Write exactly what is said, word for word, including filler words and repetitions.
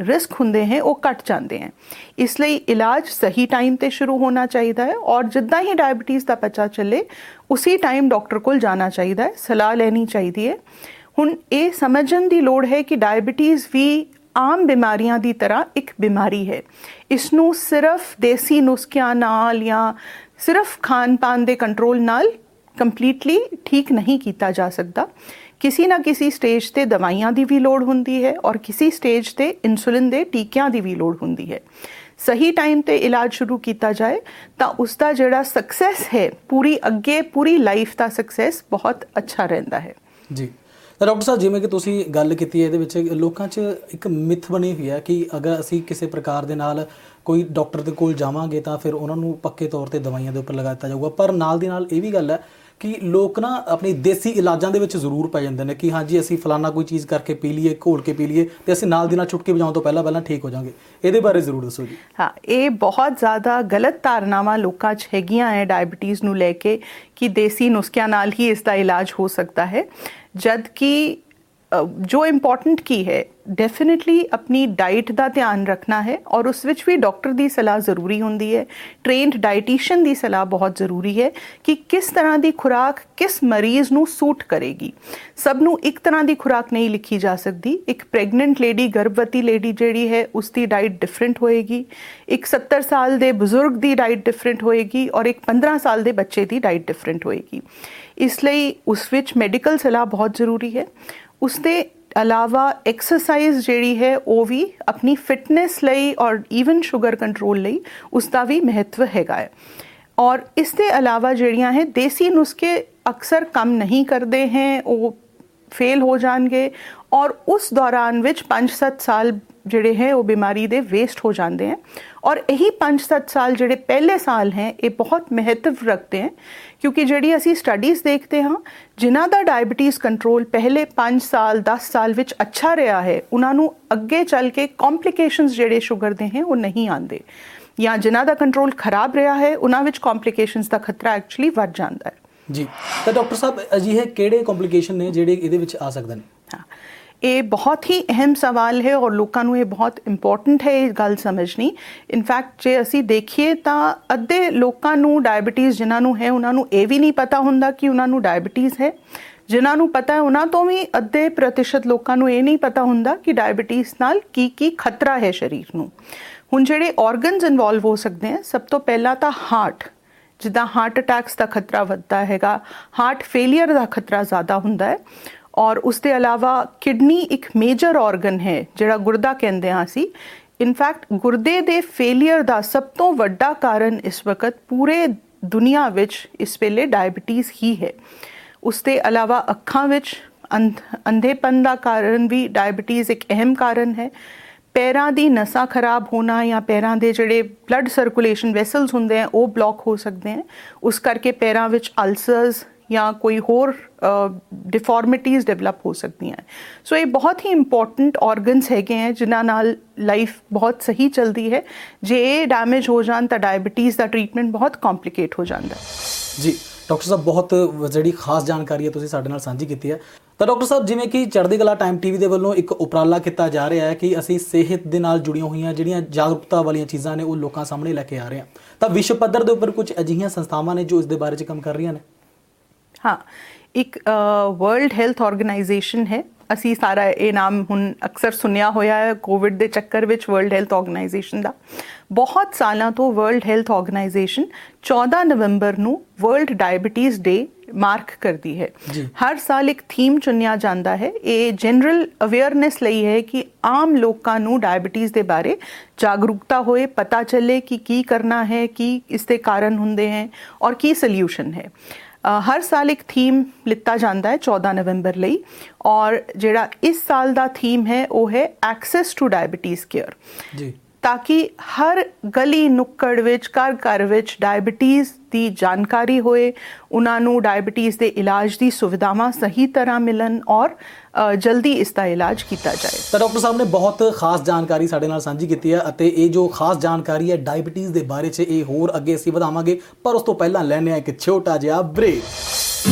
Risk हुंदे हैं वो घट जाते हैं। इसलिए इलाज सही टाइम ते शुरू होना चाहिए है और जिद्दां ही डायबिटीज़ का पता चले उसी टाइम डॉक्टर को जाना चाहिए है, सलाह लेनी चाहिए है। हुण ये समझण दी लोड़ है कि डायबिटीज़ भी आम बीमारियां दी तरह एक बीमारी है। इसनूं सिर्फ देसी नुस्खियां नाल या सिर्फ खान पान दे कंट्रोल नाल कंप्लीटली ठीक नहीं किया जा सकता। किसी ना किसी स्टेज ते दवाइयां दी भी लोड़ हुंदी है और किसी स्टेज ते इंसुलिन दे टीकियां दी भी लोड़ हुंदी है। सही टाइम ते इलाज शुरू किया जाए तो उसका जिहड़ा सक्सैस है पूरी अगे पूरी लाइफ का सक्सैस बहुत अच्छा रहिंदा है। जी तो डॉक्टर साहब जिवें कि तुसीं गल कीती है, इहदे विच लोकां 'च एक मिथ बनी हुई है कि अगर असीं किसी प्रकार दे नाल कोई डॉक्टर दे कोल जावांगे तो फिर उन्हां नूं पक्के तौर ते दवाइयां दे उपर लगा दित्ता जाऊगा, पर नाल दी नाल इह भी गल है कि लोग ना अपनी देसी इलाजां दे विच जरूर पै जांदे ने कि हाँ जी असीं फलाना कोई चीज़ करके पी लीए, घोल के पी लीए तो असीं नाल दी नाल चुटकी बजाउण तो पहलां पहलां ठीक हो जाएंगे। इहदे बारे जरूर दसो जी। हाँ, ये बहुत ज़्यादा गलत धारनावां लोकां 'च हैगियां है डायबिटीज़ नूं लैके कि देसी नुस्खियां नाल ही इसका इलाज हो सकता है, जद कि जो इम्पोर्टेंट की है डेफिनेटली अपनी डाइट का ध्यान रखना है और उस विच भी डॉक्टर की सलाह जरूरी होंदी है। ट्रेंड डाइटिशियन की सलाह बहुत जरूरी है कि किस तरह की खुराक किस मरीज नूं सूट करेगी। सब नूं एक तरह की खुराक नहीं लिखी जा सकती। एक प्रेगनेंट लेडी गर्भवती लेडी जिहड़ी है उसकी डाइट डिफरेंट होएगी, एक सत्तर साल के बजुर्ग की डाइट डिफरेंट होएगी और एक पंद्रह साल के बच्चे की डाइट डिफरेंट होएगी। इसलिए उस विच मैडिकल सलाह बहुत जरूरी है। उसके अलावा एक्सरसाइज जिहड़ी है वो भी अपनी फिटनेस लई और ईवन शुगर कंट्रोल लई उसका भी महत्व हैगा है। और इसके अलावा जिहड़ियां हैं देसी नुस्खे अक्सर काम नहीं करते हैं, वो फेल हो जाएंगे और उस दौरान विच पाँच सत्त साल जिहड़े हैं वो बीमारी दे वेस्ट हो जाते हैं। और यही पाँच सत्त साल जिहड़े पहले साल हैं ये बहुत महत्व रखते हैं, क्योंकि जिहड़ी असी स्टडीज़ देखते हैं जिन्हां दा डायबिटीज़ कंट्रोल पहले पाँच साल दस साल विच अच्छा रहा है उन्हां नूं अगे चल के कॉम्प्लीकेशनस जिहड़े शुगर दे हैं वो नहीं आते, या जिन्हां दा कंट्रोल खराब रहा है उन्हां विच कॉम्प्लीकेशनस का खतरा एक्चुअली वध जाता है। जी तो डॉक्टर साहब अजिहे किहड़े कॉम्प्लीकेशन ने जिहड़े इहदे विच आ सकदे ने? हाँ, ये बहुत ही अहम सवाल है और लोगों को ये बहुत इंपॉर्टेंट है ये गल समझनी। इनफैक्ट जे असी देखिए तो अद्धे लोगों डायबिटीज़ जिन्होंने है उन्होंने ये भी नहीं पता होंदा कि उन्होंने डायबिटीज़ है। जिन्होंने पता है उन्होंने तो भी अद्धे प्रतिशत लोगों ये नहीं पता होंदा कि डायबिटीज़ नाल की की खतरा है शरीर नूं। हुण जिहड़े ऑर्गनस इन्वॉल्व हो सकते हैं, सब तो पहला तो हार्ट, जिद्दां हार्ट अटैक्स का खतरा वधदा हैगा, हार्ट फेलियर का खतरा ज़्यादा हुंदा है। और उसके अलावा किडनी एक मेजर ऑर्गन है जिहड़ा गुरदा कहंदे हां असीं। इनफैक्ट गुरदे दे फेलियर का सब तो वड्डा कारण इस वक्त पूरे दुनिया विच इस वेले डायबिटीज़ ही है। उसके अलावा अखां विच अंध अंधेपन का कारण भी डायबिटीज़ एक अहम कारण है। पैरां दी नसां खराब होना या पैरां दे जिहड़े ब्लड सर्कुलेशन वैसल्स हुंदे हैं वो ब्लॉक हो सकते हैं, उस करके पैरां विच अल्सर्स या कोई होर डिफॉर्मिटीज़ डेवलप हो सकती हैं। सो ये बहुत ही इंपॉर्टेंट ऑर्गनस हैगे हैं जिन्हां नाल लाइफ बहुत सही चलती है। जे डैमेज हो जान तो डायबिटीज़ का ट्रीटमेंट बहुत कॉम्प्लीकेट हो जाता है। जी डॉक्टर साहब बहुत जिहड़ी खास जानकारी है तुसीं साडे नाल सांझी कीती है। तो डॉक्टर साहब जिवें कि चढ़दी कला टाइम टीवी के वल्लों एक उपराला किया जा रहा है कि असीं सेहत दे नाल जुड़ियां हुई जिहड़ियां जागरूकता वाली चीज़ां ने वो लोकां सामने लैके आ रहे हैं, तो विश्व पद्धर दे उपर कुछ अजिहियां संस्थावां ने जो इस दे बारे च काम कर रही ने? हाँ, एक वर्ल्ड हेल्थ ऑर्गेनाइजेशन है, असी सारा ये नाम हुण अक्सर सुनिया होया है कोविड के चक्कर विच वर्ल्ड हेल्थ ऑर्गेनाइजेशन का। बहुत सालों तो वर्ल्ड हेल्थ ऑर्गेनाइजेशन चौदह नवंबर नूं वर्ल्ड डायबिटीज़ डे मार्क करती है। हर साल एक थीम चुनिया जाता है, ये जनरल अवेयरनेस लई है कि आम लोगों नूं डायबिटीज़ के बारे जागरूकता होए, पता चले कि की करना है, कि इसके कारण हुंदे हैं और की सल्यूशन है। Uh, हर साल एक थीम लिता जाता है चौदह नवंबर लई, और जिहड़ा इस साल का थीम है वो है एक्सेस टू डायबिटीज़ केयर, ताकि हर गली नुक्कड़ विच घर घर विच डायबिटीज़ की जानकारी होए, उन्होंने डायबिटीज़ के इलाज की सुविधावां सही तरह मिलन और जल्दी इसका इलाज किया जाए। तो डॉक्टर साहब ने बहुत खास जानकारी साडे नाल सांझी कीती है अते ये जो खास जानकारी है डायबिटीज़ के बारे च ये होर अगे असीं वधावांगे, पर उस तो पहलां लैणे आ एक छोटा जिहा ब्रेक।